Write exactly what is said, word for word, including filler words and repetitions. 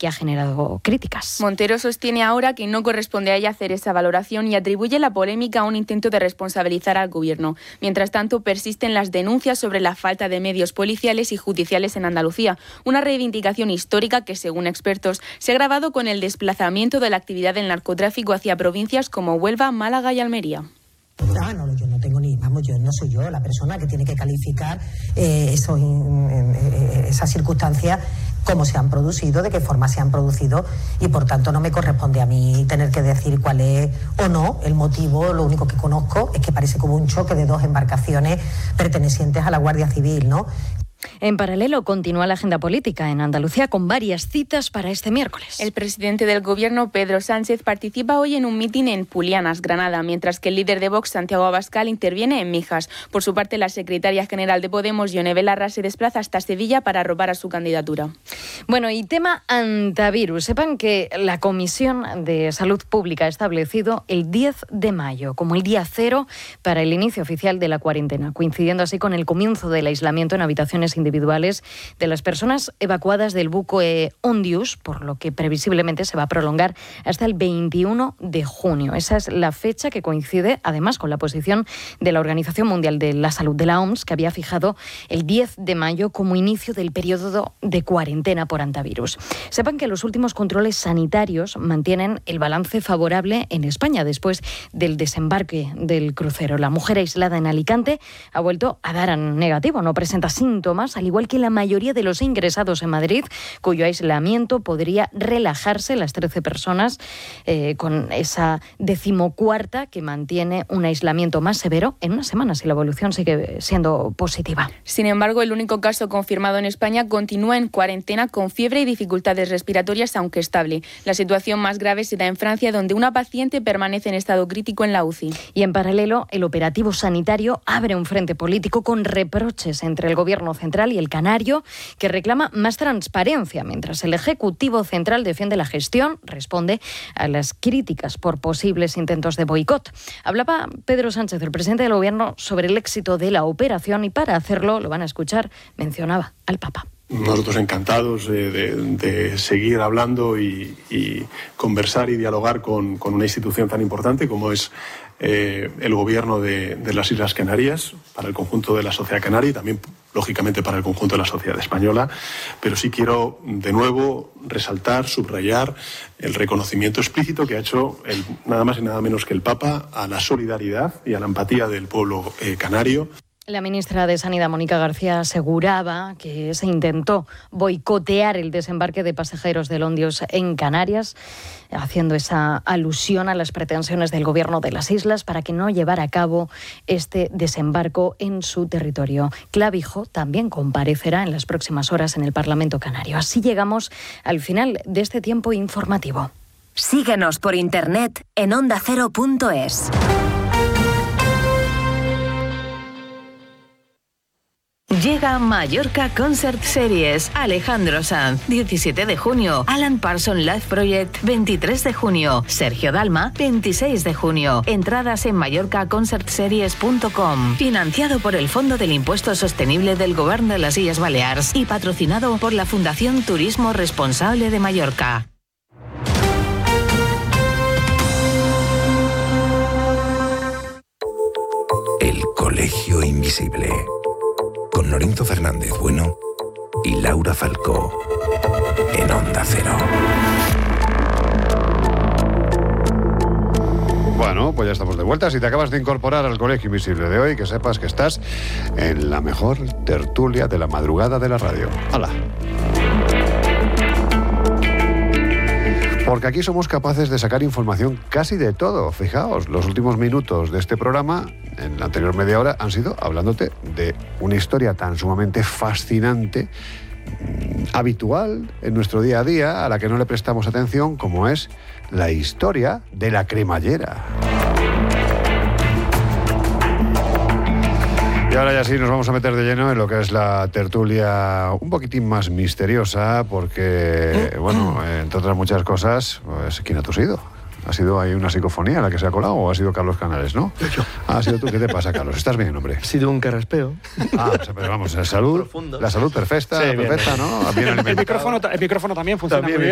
que ha generado críticas. Montero sostiene ahora que no corresponde a ella hacer esa valoración y atribuye la polémica a un intento de responsabilizar al Gobierno. Mientras tanto, persisten las denuncias sobre la falta de medios policiales y judiciales en Andalucía, una reivindicación histórica que, según expertos, se ha agravado con el desplazamiento de la actividad del narcotráfico hacia provincias como Huelva, Málaga y Almería. Ah, no, yo no tengo ni, vamos, yo no soy yo la persona que tiene que calificar eh, eso, eh, esas circunstancias, cómo se han producido, de qué forma se han producido, y por tanto no me corresponde a mí tener que decir cuál es o no el motivo. Lo único que conozco es que parece como un choque de dos embarcaciones pertenecientes a la Guardia Civil, ¿no? En paralelo, continúa la agenda política en Andalucía con varias citas para este miércoles. El presidente del Gobierno, Pedro Sánchez, participa hoy en un mitin en Pulianas, Granada, mientras que el líder de Vox, Santiago Abascal, interviene en Mijas. Por su parte, la secretaria general de Podemos, Ione Belarra, se desplaza hasta Sevilla para robar a su candidatura. Bueno, y tema antivirus. Sepan que la Comisión de Salud Pública ha establecido el diez de mayo como el día cero para el inicio oficial de la cuarentena, coincidiendo así con el comienzo del aislamiento en habitaciones individuales de las personas evacuadas del buque Ondius, por lo que previsiblemente se va a prolongar hasta el veintiuno de junio. Esa es la fecha que coincide además con la posición de la Organización Mundial de la Salud, de la O M S, que había fijado el diez de mayo como inicio del periodo de cuarentena por antivirus. Sepan que los últimos controles sanitarios mantienen el balance favorable en España después del desembarque del crucero. La mujer aislada en Alicante ha vuelto a dar negativo, no presenta síntomas, al igual que la mayoría de los ingresados en Madrid, cuyo aislamiento podría relajarse. Las trece personas eh, con esa decimocuarta que mantiene un aislamiento más severo en unas semanas, y la evolución sigue siendo positiva. Sin embargo, el único caso confirmado en España continúa en cuarentena con fiebre y dificultades respiratorias, aunque estable. La situación más grave se da en Francia, donde una paciente permanece en estado crítico en la U C I. Y en paralelo, el operativo sanitario abre un frente político con reproches entre el Gobierno central y el canario, que reclama más transparencia, mientras el Ejecutivo Central defiende la gestión, responde a las críticas por posibles intentos de boicot. Hablaba Pedro Sánchez, el presidente del Gobierno, sobre el éxito de la operación, y para hacerlo, lo van a escuchar, mencionaba al Papa. Nosotros encantados de, de, de seguir hablando y, y conversar y dialogar con, con una institución tan importante como es eh, el Gobierno de, de las Islas Canarias, para el conjunto de la sociedad canaria y también, lógicamente, para el conjunto de la sociedad española. Pero sí quiero, de nuevo, resaltar, subrayar el reconocimiento explícito que ha hecho el, nada más y nada menos que el Papa a la solidaridad y a la empatía del pueblo eh, canario. La ministra de Sanidad, Mónica García, aseguraba que se intentó boicotear el desembarque de pasajeros del Ondius en Canarias, haciendo esa alusión a las pretensiones del Gobierno de las islas para que no llevara a cabo este desembarco en su territorio. Clavijo también comparecerá en las próximas horas en el Parlamento canario. Así llegamos al final de este tiempo informativo. Síguenos por internet en onda cero punto es. Llega Mallorca Concert Series. Alejandro Sanz, diecisiete de junio. Alan Parsons Live Project, veintitrés de junio. Sergio Dalma, veintiséis de junio. Entradas en mallorca concert series punto com. Financiado por el Fondo del Impuesto Sostenible del Gobierno de las Illes Balears y patrocinado por la Fundación Turismo Responsable de Mallorca. El Colegio Invisible. Con Lorenzo Fernández Bueno y Laura Falcó en Onda Cero. Bueno, pues ya estamos de vuelta. Si te acabas de incorporar al Colegio Invisible de hoy, que sepas que estás en la mejor tertulia de la madrugada de la radio. ¡Hala! Porque aquí somos capaces de sacar información casi de todo. Fijaos, los últimos minutos de este programa, en la anterior media hora, han sido hablándote de una historia tan sumamente fascinante, habitual en nuestro día a día, a la que no le prestamos atención, como es la historia de la cremallera. Y ahora ya sí nos vamos a meter de lleno en lo que es la tertulia un poquitín más misteriosa, porque, bueno, entre otras muchas cosas, pues, ¿quién ha tosido? ¿Ha sido ahí una psicofonía la que se ha colado o ha sido Carlos Canales, no? Yo. Ah, ha sido tú. ¿Qué te pasa, Carlos? ¿Estás bien, hombre? Ha sido un carraspeo. Ah, pero vamos, la salud, la salud perfecta, sí, perfecta, bien, bien. ¿no? Bien el, micrófono, el micrófono también funciona también muy bien.